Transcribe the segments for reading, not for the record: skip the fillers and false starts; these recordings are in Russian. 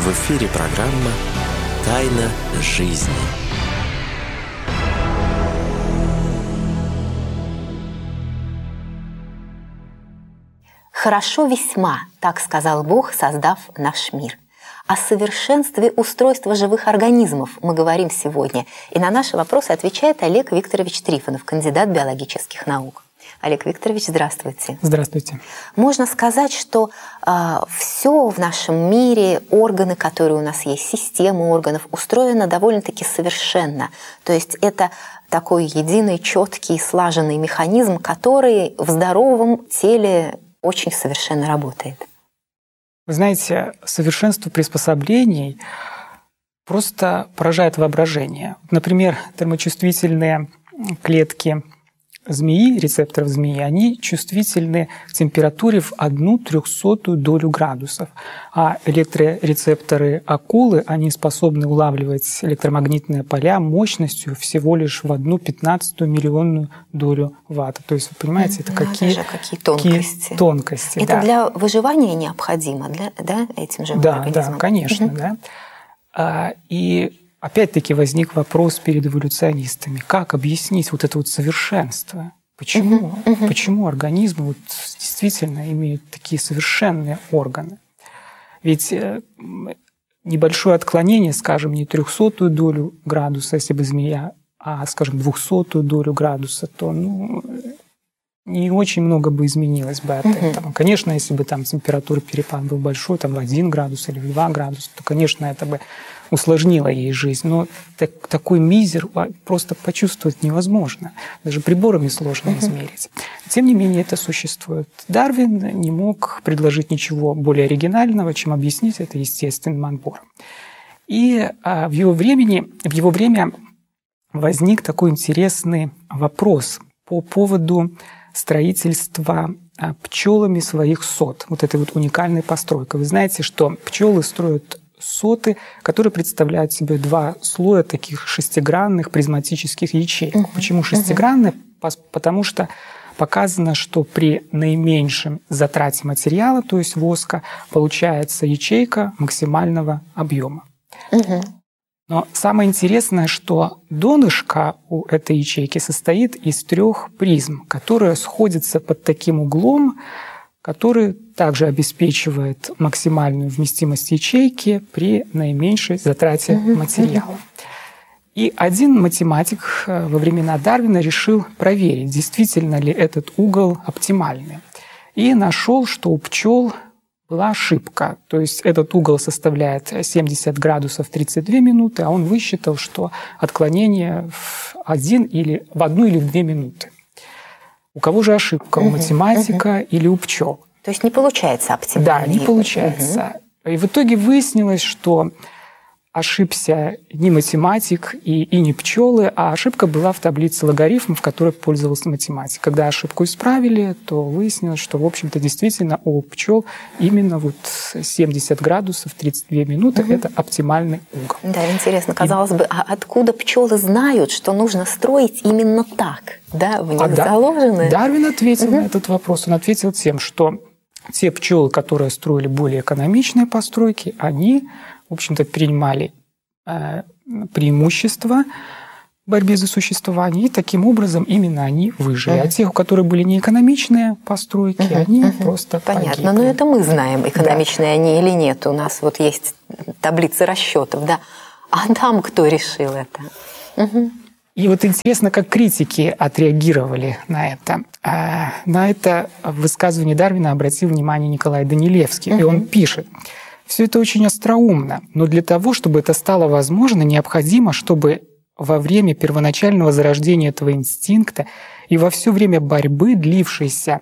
В эфире программа «Тайна жизни». «Хорошо весьма», так сказал Бог, создав наш мир. О совершенстве устройства живых организмов мы говорим сегодня. И на наши вопросы отвечает Олег Викторович Трифонов, кандидат биологических наук. Олег Викторович, здравствуйте. Здравствуйте. Можно сказать, что все в нашем мире, органы, которые у нас есть, система органов, устроена довольно-таки совершенно. То есть это такой единый, четкий, слаженный механизм, который в здоровом теле очень совершенно работает. Вы знаете, совершенство приспособлений просто поражает воображение. Например, термочувствительные клетки змеи, рецепторов змеи, они чувствительны к температуре в 1/300 долю градусов. А электрорецепторы акулы, они способны улавливать электромагнитные поля мощностью всего лишь в 1/15 миллионную долю ватта. То есть, вы понимаете, это какие тонкости. Это для выживания необходимо, да, этим же организмам? Да, конечно, да. И опять-таки возник вопрос перед эволюционистами. Как объяснить вот это вот совершенство? Почему? Почему организмы вот действительно имеют такие совершенные органы? Ведь небольшое отклонение, скажем, не 1/300 долю градуса, если бы змея, а, скажем, 200 долю градуса, то не очень много бы изменилось бы от этого. Конечно, если бы там температура перепад был большой, там в 1 градус или в 2 градуса, то, конечно, это бы усложнило ей жизнь. Но такой мизер просто почувствовать невозможно. Даже приборами сложно измерить. Тем не менее, это существует. Дарвин не мог предложить ничего более оригинального, чем объяснить это естественным отбором. И в его время возник такой интересный вопрос по поводу строительства пчелами своих сот. Вот этой вот уникальной постройкой. Вы знаете, что пчелы строят соты, которые представляют себе 2 слоя таких шестигранных призматических ячеек. Почему шестигранные? Потому что показано, что при наименьшем затрате материала, то есть воска, получается ячейка максимального объема. Но самое интересное, что донышко у этой ячейки состоит из 3 призм, которые сходятся под таким углом, который также обеспечивает максимальную вместимость ячейки при наименьшей затрате материала. И один математик во времена Дарвина решил проверить, действительно ли этот угол оптимальный. И нашел, что у пчел была ошибка. То есть этот угол составляет 70 градусов 32 минуты, а он высчитал, что отклонение в 1 или в 2 минуты. У кого же ошибка? У математика или у пчел? То есть не получается оптимально. Да, не получается. И в итоге выяснилось, что ошибся не математик и не пчелы, а ошибка была в таблице логарифмов, которой пользовался математик. Когда ошибку исправили, то выяснилось, что, в общем-то, действительно у пчел именно вот 70 градусов 32 минуты – это оптимальный угол. Да, интересно. Казалось бы, а откуда пчелы знают, что нужно строить именно так? Да, в них заложены? Дарвин ответил на этот вопрос. Он ответил тем, что те пчелы, которые строили более экономичные постройки, они, в общем-то, принимали преимущества в борьбе за существование, и таким образом именно они выжили. А те, у которых были неэкономичные постройки, они просто Понятно, но это мы знаем, экономичные они или нет. У нас вот есть таблицы расчетов, да. А там кто решил это? И вот интересно, как критики отреагировали на это. На это высказывание Дарвина обратил внимание Николай Данилевский. И он пишет: «Все это очень остроумно, но для того, чтобы это стало возможно, необходимо, чтобы во время первоначального зарождения этого инстинкта и во все время борьбы, длившейся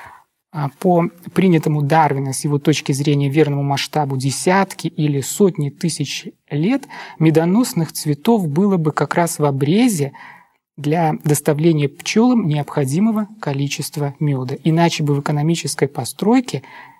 по принятому Дарвина с его точки зрения верному масштабу десятки или сотни тысяч лет, медоносных цветов было бы как раз в обрезе для доставления пчелам необходимого количества меда. Иначе бы в экономической постройке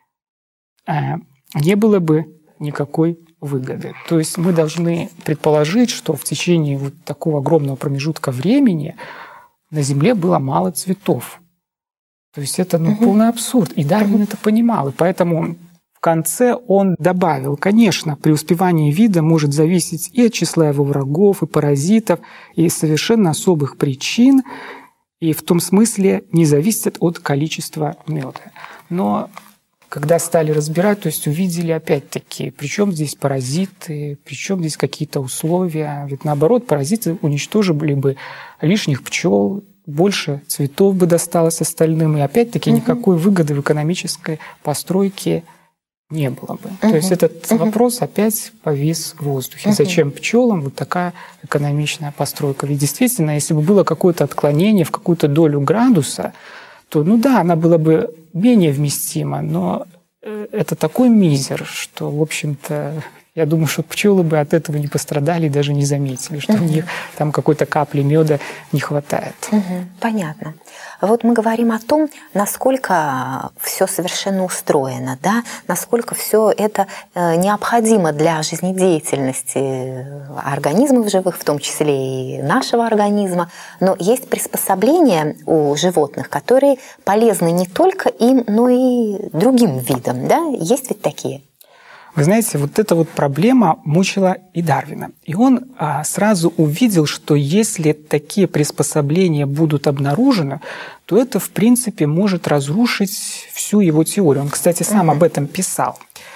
не было бы никакой выгоды». То есть мы должны предположить, что в течение вот такого огромного промежутка времени на Земле было мало цветов. То есть это полный абсурд. И Дарвин это понимал. И поэтому в конце он добавил, конечно, преуспевание вида может зависеть и от числа его врагов, и паразитов, и совершенно особых причин, и в том смысле не зависит от количества меда. Но когда стали разбирать, то есть увидели опять-таки, причем здесь паразиты, причем здесь какие-то условия. Ведь наоборот, паразиты уничтожили бы лишних пчел, больше цветов бы досталось остальным, и опять-таки никакой выгоды в экономической постройке не было бы. То есть этот вопрос опять повис в воздухе. Зачем пчелам вот такая экономичная постройка? Ведь действительно, если бы было какое-то отклонение в какую-то долю градуса, то, ну да, она была бы менее вместима, но это такой мизер, что, в общем-то, я думаю, что пчелы бы от этого не пострадали и даже не заметили, что у них там какой-то капли меда не хватает. Понятно. Вот мы говорим о том, насколько все совершенно устроено, да? Насколько все это необходимо для жизнедеятельности организмов живых, в том числе и нашего организма. Но есть приспособления у животных, которые полезны не только им, но и другим видам. Да? Есть ведь такие? Вы знаете, вот эта вот проблема мучила и Дарвина. И он сразу увидел, что если такие приспособления будут обнаружены, то это, в принципе, может разрушить всю его теорию. Он, кстати, сам об этом писал.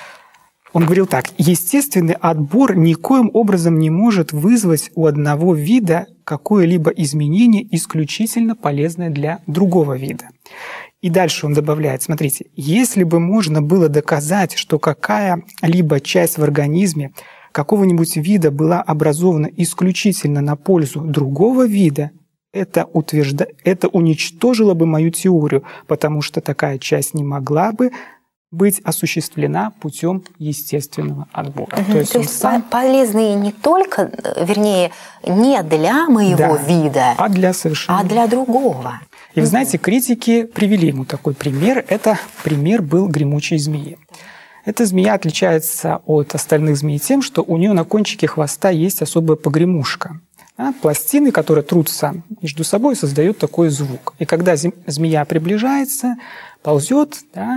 Он говорил так: естественный отбор никоим образом не может вызвать у одного вида какое-либо изменение, исключительно полезное для другого вида. И дальше он добавляет, смотрите, если бы можно было доказать, что какая-либо часть в организме какого-нибудь вида была образована исключительно на пользу другого вида, это уничтожило бы мою теорию, потому что такая часть не могла бы быть осуществлена путем естественного отбора. То есть полезные не только, вернее, не для моего вида, а для совершенно... а для другого. И вы знаете, критики привели ему такой пример. Это пример был гремучей змеи. Эта змея отличается от остальных змей тем, что у нее на кончике хвоста есть особая погремушка. Пластины, которые трутся между собой, создают такой звук. И когда змея приближается, ползет,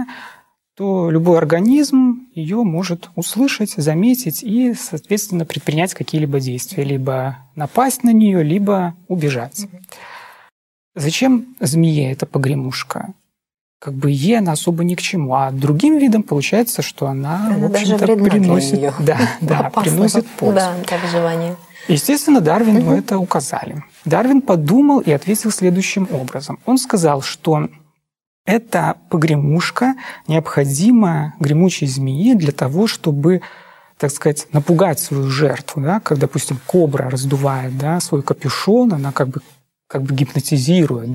то любой организм ее может услышать, заметить и, соответственно, предпринять какие-либо действия. Либо напасть на нее, либо убежать. Зачем змее эта погремушка? Как бы ей она особо ни к чему. А другим видам получается, что она в общем-то, приносит, приносит пользу. Да, для выживания. Естественно, Дарвину это указали. Дарвин подумал и ответил следующим образом. Он сказал, что эта погремушка необходима гремучей змее для того, чтобы, так сказать, напугать свою жертву. Да? Как, допустим, кобра раздувает свой капюшон, она как бы гипнотизирует,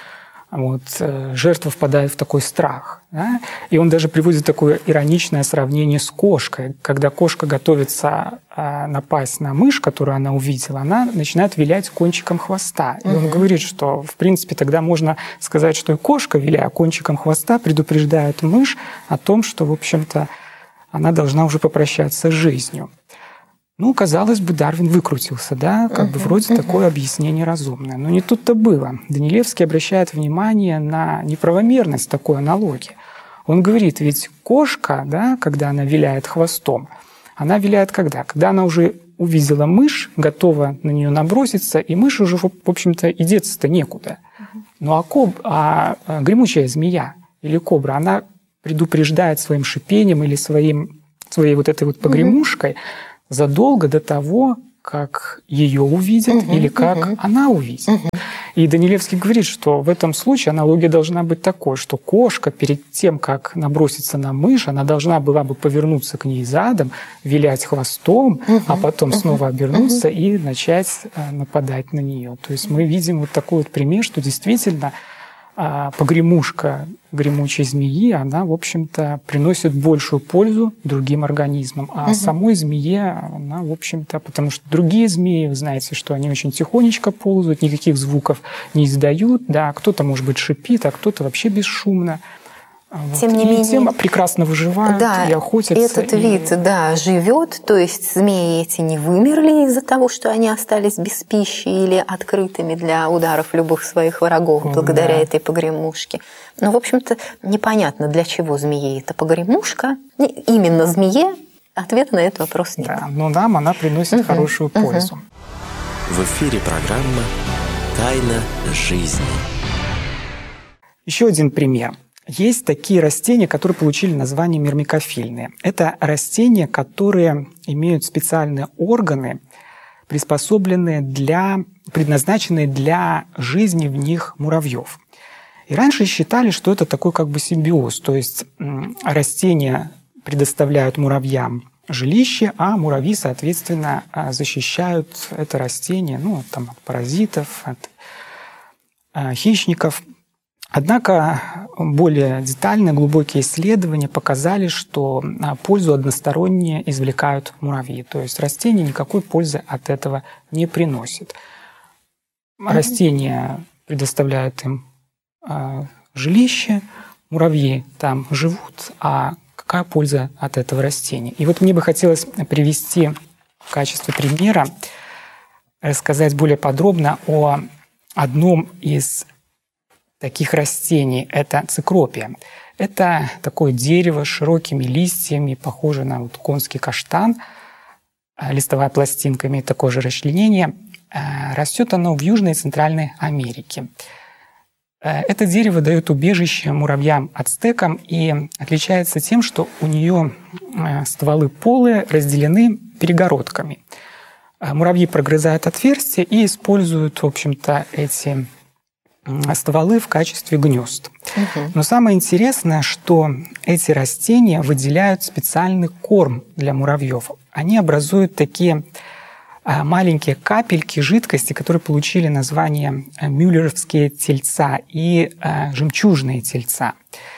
жертва впадает в такой страх. Да? И он даже приводит такое ироничное сравнение с кошкой. Когда кошка готовится напасть на мышь, которую она увидела, она начинает вилять кончиком хвоста. И он говорит, что, в принципе, тогда можно сказать, что и кошка, виляя кончиком хвоста, предупреждает мышь о том, что, в общем-то, она должна уже попрощаться с жизнью. Ну, казалось бы, Дарвин выкрутился, вроде такое объяснение разумное. Но не тут-то было. Данилевский обращает внимание на неправомерность такой аналогии. Он говорит, ведь кошка, когда она виляет хвостом, она виляет когда? Когда она уже увидела мышь, готова на нее наброситься, и мышь уже, в общем-то, и деться-то некуда. Ну а гремучая змея или кобра, она предупреждает своим шипением или своей вот этой вот погремушкой, задолго до того, как ее увидят или как она увидит. И Данилевский говорит, что в этом случае аналогия должна быть такой, что кошка перед тем, как наброситься на мышь, она должна была бы повернуться к ней задом, вилять хвостом, а потом снова обернуться и начать нападать на нее. То есть мы видим вот такой вот пример, что действительно погремушка гремучей змеи, она, в общем-то, приносит большую пользу другим организмам. А самой змее, она, в общем-то, потому что другие змеи, вы знаете, что они очень тихонечко ползают, никаких звуков не издают, кто-то, может быть, шипит, а кто-то вообще бесшумно Тем не менее, тем прекрасно выживают и охотятся. Этот вид, живет, то есть змеи эти не вымерли из-за того, что они остались без пищи или открытыми для ударов любых своих врагов благодаря этой погремушке. Но, в общем-то, непонятно, для чего змее эта погремушка. Именно змее ответа на этот вопрос нет. Да, но нам она приносит хорошую пользу. В эфире программа «Тайна жизни». Еще один пример. Есть такие растения, которые получили название мирмикофильные. Это растения, которые имеют специальные органы, предназначенные для жизни в них муравьев. И раньше считали, что это такой как бы симбиоз, то есть растения предоставляют муравьям жилище, а муравьи, соответственно, защищают это растение от паразитов, от хищников. Однако более детальные, глубокие исследования показали, что пользу односторонне извлекают муравьи. То есть растения никакой пользы от этого не приносят. Растения предоставляют им жилище, муравьи там живут, а какая польза от этого растения? И вот мне бы хотелось привести в качестве примера, рассказать более подробно о одном из таких растений – это цикропия. Это такое дерево с широкими листьями, похоже на конский каштан. Листовая пластинка имеет такое же расчленение. Растет оно в Южной и Центральной Америке. Это дерево дает убежище муравьям-ацтекам и отличается тем, что у нее стволы полые разделены перегородками. Муравьи прогрызают отверстия и используют, в общем-то, эти стволы в качестве гнезд. Но самое интересное, что эти растения выделяют специальный корм для муравьев. Они образуют такие маленькие капельки жидкости, которые получили название мюллеровские тельца и жемчужные тельца.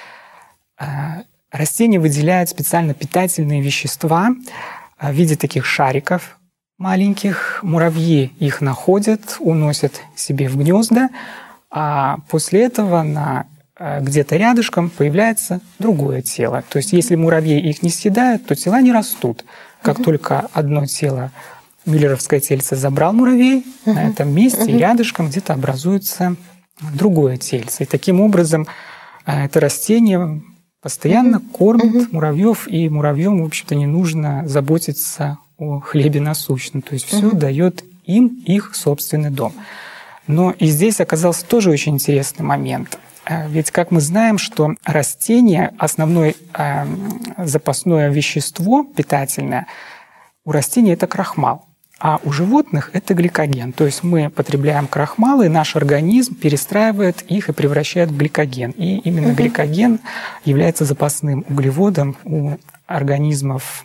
Растения выделяют специально питательные вещества в виде таких шариков маленьких. Муравьи их находят, уносят себе в гнезда, а после этого где-то рядышком появляется другое тело. То есть если муравьи их не съедают, то тела не растут. Как только одно тело, мюллеровское тельце, забрал муравей, на этом месте рядышком где-то образуется другое тельце. И таким образом это растение постоянно кормит муравьев, и муравьем, в общем-то, не нужно заботиться о хлебе насущном. То есть все дает им их собственный дом. Но и здесь оказался тоже очень интересный момент. Ведь, как мы знаем, что растение, основное запасное вещество питательное у растений – это крахмал, а у животных – это гликоген. То есть мы потребляем крахмал, и наш организм перестраивает их и превращает в гликоген. И именно гликоген является запасным углеводом у организмов,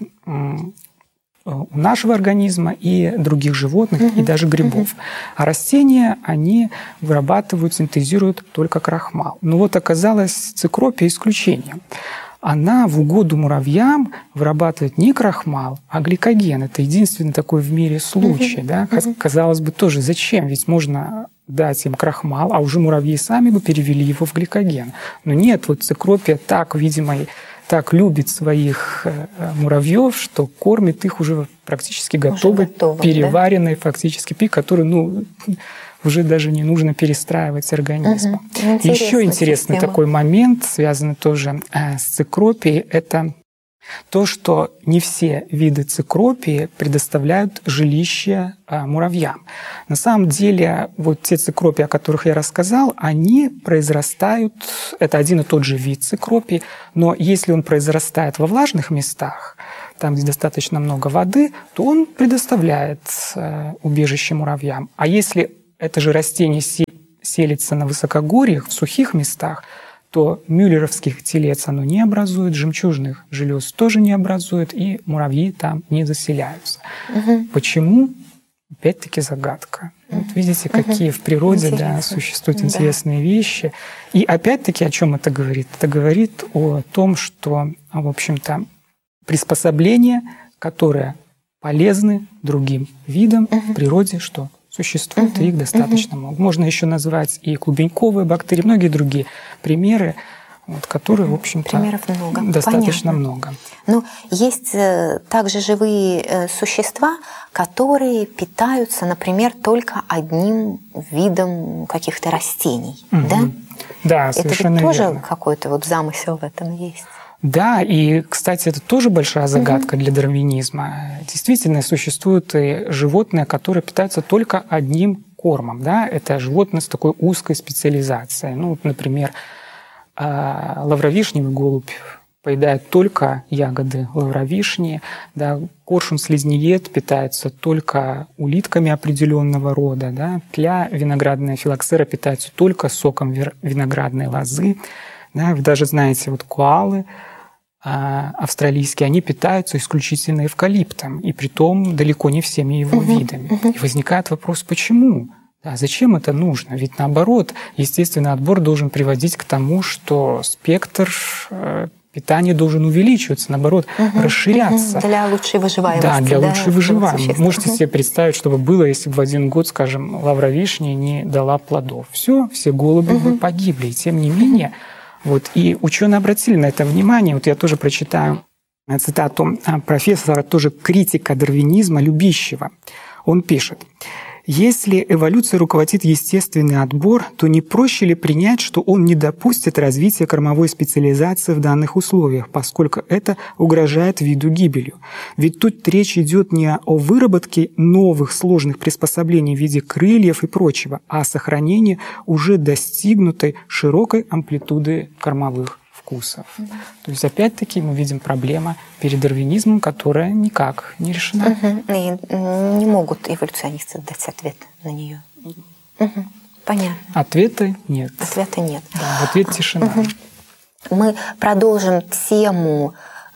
у нашего организма и других животных, и даже грибов. А растения, они вырабатывают, синтезируют только крахмал. Но вот оказалось цикропия исключением. Она в угоду муравьям вырабатывает не крахмал, а гликоген. Это единственный такой в мире случай. Да? Казалось бы, тоже зачем? Ведь можно дать им крахмал, а уже муравьи сами бы перевели его в гликоген. Но нет, вот цикропия так, видимо, так любит своих муравьев, что кормит их уже практически готовой, переваренной фактически пищей, которую уже даже не нужно перестраивать организм. Еще интересный такой момент, связанный тоже с цикропией, это то, что не все виды цикропии предоставляют жилище муравьям. На самом деле, вот те цикропии, о которых я рассказал, они произрастают, это один и тот же вид цикропии, но если он произрастает во влажных местах, там, где достаточно много воды, то он предоставляет убежище муравьям. А если это же растение селится на высокогорьях, в сухих местах, то мюллеровских телец оно не образует, жемчужных желез тоже не образует, и муравьи там не заселяются. Почему? Опять-таки загадка. Вот видите, какие в природе существуют интересные вещи. И опять-таки о чем это говорит? Это говорит о том, что, в общем-то, приспособления, которые полезны другим видам в природе, что существует, и их достаточно много. Можно еще назвать и клубеньковые бактерии, многие другие примеры. которые, в общем-то, примеров много. достаточно Понятно. много. Ну, есть также живые существа, которые питаются, например, только одним видом каких-то растений, да? Да, совершенно это ведь тоже верно. какой-то вот замысел в этом есть. Да, и, кстати, это тоже большая загадка для дарвинизма. Действительно, существуют и животные, которые питаются только одним кормом. Да? Это животные с такой узкой специализацией. Ну, вот, например, лавровишневый голубь поедает только ягоды лавровишни, да? Коршун-слизниед питается только улитками определенного рода, да? Тля виноградная филоксера питается только соком виноградной лозы. Да? Вы даже знаете, вот коалы австралийские, они питаются исключительно эвкалиптом, и притом далеко не всеми его видами. И возникает вопрос, почему? Да, зачем это нужно? Ведь наоборот, естественный отбор должен приводить к тому, что спектр питания должен увеличиваться, наоборот, расширяться. Для лучшей выживаемости. Да, для лучшей выживаемости. Можете себе представить, что бы было, если бы в один год, скажем, лавровишня не дала плодов. Все голуби бы погибли. И тем не менее, вот, и ученые обратили на это внимание. Вот я тоже прочитаю цитату профессора, тоже критика дарвинизма, Любищева. Он пишет: «Если эволюция руководит естественный отбор, то не проще ли принять, что он не допустит развития кормовой специализации в данных условиях, поскольку это угрожает виду гибелью? Ведь тут речь идет не о выработке новых сложных приспособлений в виде крыльев и прочего, а о сохранении уже достигнутой широкой амплитуды кормовых вкусов». То есть, опять-таки, мы видим проблему перед дарвинизмом, которая никак не решена. И не могут эволюционисты дать ответ на нее. Понятно. Ответа нет. Ответа нет. Да, в ответ тишина. Мы продолжим тему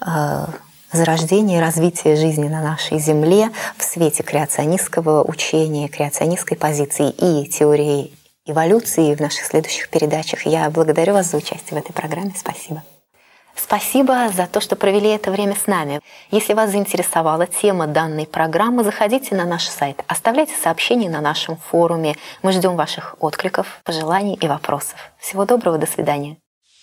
зарождения и развития жизни на нашей Земле в свете креационистского учения, креационистской позиции и теории эволюции в наших следующих передачах. Я благодарю вас за участие в этой программе. Спасибо. Спасибо за то, что провели это время с нами. Если вас заинтересовала тема данной программы, заходите на наш сайт, оставляйте сообщения на нашем форуме. Мы ждем ваших откликов, пожеланий и вопросов. Всего доброго, до свидания.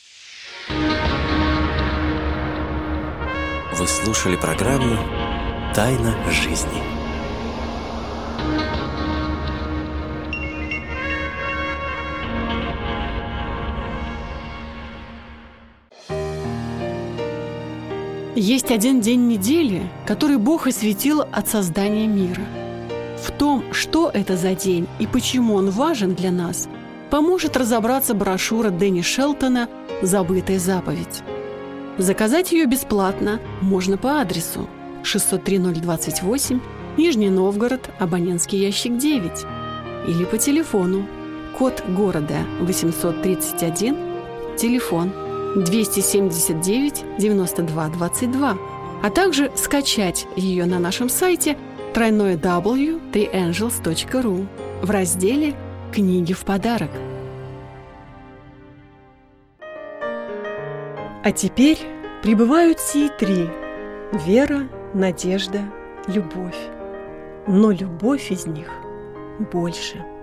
Вы слушали программу «Тайна жизни». Есть один день недели, который Бог осветил от создания мира. В том, что это за день и почему он важен для нас, поможет разобраться брошюра Дэнни Шелтона «Забытая заповедь». Заказать ее бесплатно можно по адресу 603-028, Нижний Новгород, абонентский ящик 9, или по телефону, код города 831, телефон 279-92-22, а также скачать ее на нашем сайте www.3angels.ru в разделе «Книги в подарок». А теперь пребывают сии три – вера, надежда, любовь. Но любовь из них больше.